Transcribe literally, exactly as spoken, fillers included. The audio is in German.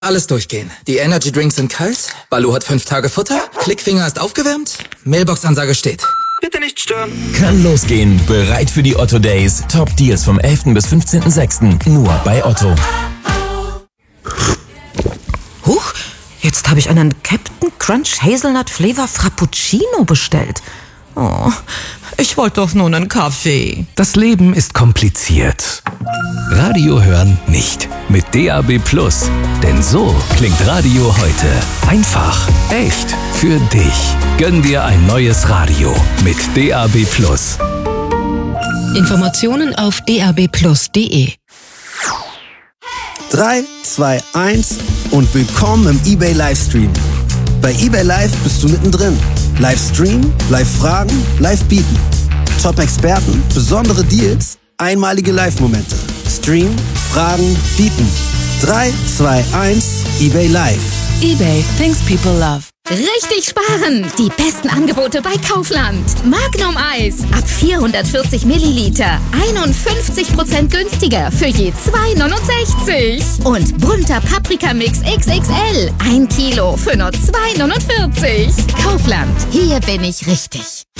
Alles durchgehen. Die Energy Drinks sind kalt, Baloo hat fünf Tage Futter, Klickfinger ist aufgewärmt, Mailbox-Ansage steht. Bitte nicht stören. Kann losgehen. Bereit für die Otto Days. Top Deals vom elften bis fünfzehnten sechsten Nur bei Otto. Huch, jetzt habe ich einen Captain Crunch Hazelnut Flavor Frappuccino bestellt. Oh, ich wollte doch nur einen Kaffee. Das Leben ist kompliziert. Radio hören nicht. Mit D A B Plus. Denn so klingt Radio heute. Einfach, echt, für dich. Gönn dir ein neues Radio mit D A B Plus. Informationen auf d a b plus punkt d e. drei, zwei, eins und willkommen im eBay Livestream. Bei eBay Live bist du mittendrin. Livestream, Live-Fragen, Live-Bieten. Top-Experten, besondere Deals, einmalige Live-Momente. Stream, Fragen, Bieten. drei, zwei, eins, eBay Live. eBay, things people love. Richtig sparen! Die besten Angebote bei Kaufland. Magnum Eis ab vierhundertvierzig Milliliter. einundfünfzig Prozent günstiger für je zwei neunundsechzig. Und bunter Paprikamix X X L. Ein Kilo für nur zwei neunundvierzig. Kaufland. Hier bin ich richtig.